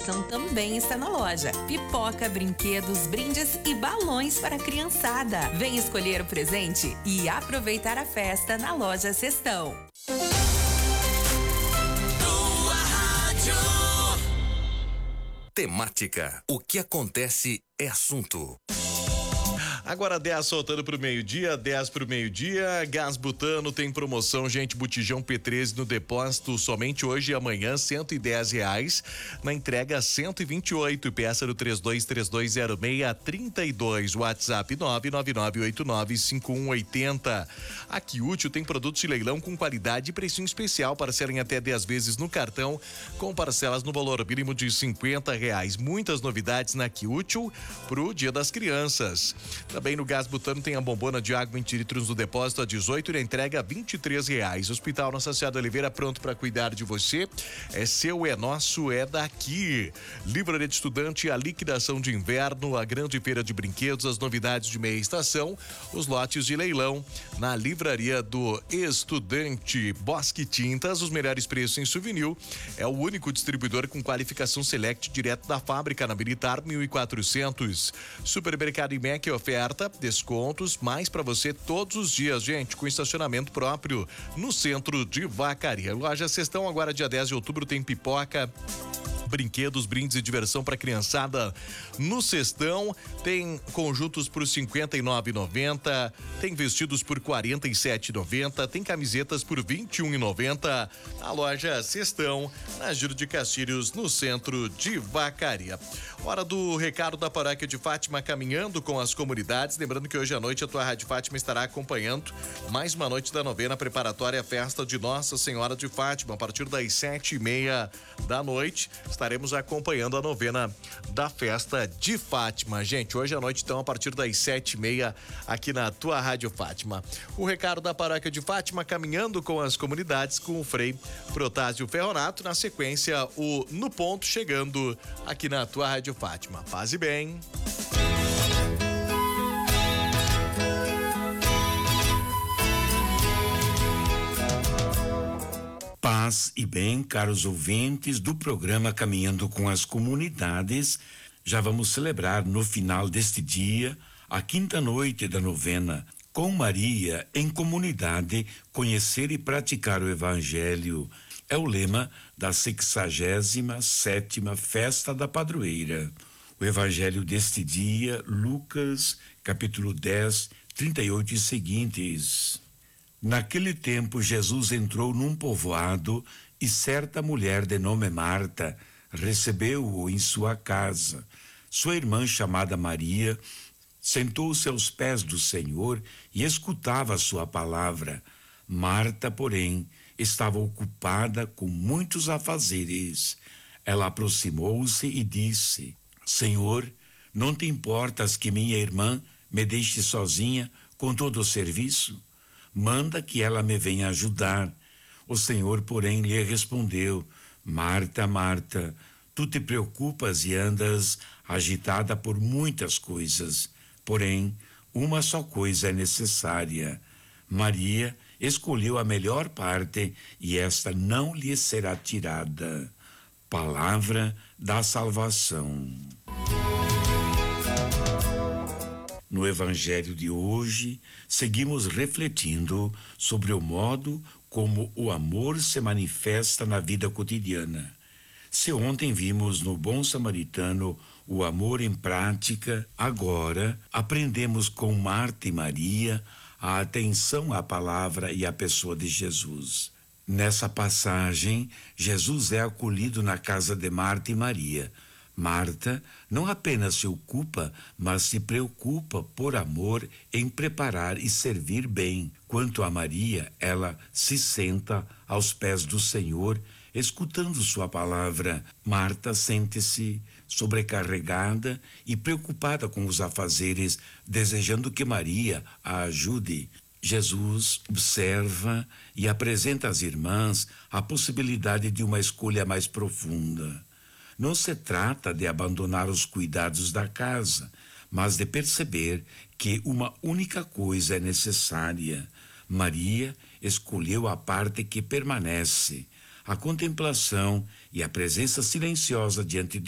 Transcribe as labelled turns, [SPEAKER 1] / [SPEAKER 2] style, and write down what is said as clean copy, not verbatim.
[SPEAKER 1] diversão também está na loja. Pipoca, brinquedos, brindes e balões para a criançada. Vem escolher o presente e aproveitar a festa na loja Sestão.
[SPEAKER 2] Temática. O que acontece é assunto.
[SPEAKER 3] Agora 10 soltando pro meio-dia, 10 pro meio-dia. Gás butano tem promoção, gente. Botijão P13 no depósito somente hoje e amanhã, R$110. Na entrega, 128. Peça do 32320632. WhatsApp 999895180. Aqui Útil tem produtos de leilão com qualidade e precinho especial. Parcelem até 10 vezes no cartão, com parcelas no valor mínimo de R$50. Muitas novidades na Aqui Útil pro Dia das Crianças. Também no Gás Butano tem a bombona de água 20 litros no depósito a 18 e na entrega R$23. Hospital Nossa Senhora de Oliveira pronto para cuidar de você. É seu, é nosso, é daqui. Livraria de Estudante, a liquidação de inverno, a grande feira de brinquedos, as novidades de meia estação, os lotes de leilão na Livraria do Estudante. Bosque Tintas, os melhores preços em souvenir. É o único distribuidor com qualificação Select direto da fábrica na Militar 1400. Supermercado IMEC oferta descontos mais para você todos os dias, gente, com estacionamento próprio no centro de Vacaria. Loja Sestão, agora dia 10 de outubro, tem pipoca, brinquedos, brindes e diversão para criançada no Sestão. Tem conjuntos por R$59,90, tem vestidos por R$47,90, tem camisetas por R$21,90. A loja Sestão, na Giro de Castilhos, no centro de Vacaria. Hora do recado da Paróquia de Fátima, caminhando com as comunidades. Lembrando que hoje à noite a tua Rádio Fátima estará acompanhando mais uma noite da novena preparatória à festa de Nossa Senhora de Fátima. A partir das 7:30 da noite, estaremos acompanhando a novena da festa de Fátima. Gente, hoje à noite, então, a partir das 7:30 aqui na tua Rádio Fátima. O recado da Paróquia de Fátima, caminhando com as comunidades, com o Frei Protásio Ferronato. Na sequência, o No Ponto, chegando aqui na tua Rádio Fátima. Paz e bem.
[SPEAKER 4] Paz e bem, caros ouvintes do programa Caminhando com as Comunidades. Já vamos celebrar no final deste dia a quinta noite da novena com Maria em comunidade, conhecer e praticar o Evangelho. É o lema da 67ª Festa da Padroeira. O Evangelho deste dia, Lucas, capítulo 10, 38 e seguintes. Naquele tempo, Jesus entrou num povoado e certa mulher de nome Marta recebeu-o em sua casa. Sua irmã, chamada Maria, sentou-se aos pés do Senhor e escutava a sua palavra. Marta, porém, estava ocupada com muitos afazeres. Ela aproximou-se e disse: Senhor, não te importas que minha irmã me deixe sozinha com todo o serviço? Manda que ela me venha ajudar. O Senhor, porém, lhe respondeu: Marta, Marta, tu te preocupas e andas agitada por muitas coisas. Porém, uma só coisa é necessária. Maria escolheu a melhor parte e esta não lhe será tirada. Palavra da salvação. No Evangelho de hoje, seguimos refletindo sobre o modo como o amor se manifesta na vida cotidiana. Se ontem vimos no Bom Samaritano o amor em prática, agora aprendemos com Marta e Maria a atenção à palavra e à pessoa de Jesus. Nessa passagem, Jesus é acolhido na casa de Marta e Maria. Marta não apenas se ocupa, mas se preocupa por amor em preparar e servir bem. Quanto a Maria, ela se senta aos pés do Senhor, escutando sua palavra. Marta sente-se sobrecarregada e preocupada com os afazeres, desejando que Maria a ajude. Jesus observa e apresenta às irmãs a possibilidade de uma escolha mais profunda. Não se trata de abandonar os cuidados da casa, mas de perceber que uma única coisa é necessária. Maria escolheu a parte que permanece, a contemplação e a presença silenciosa diante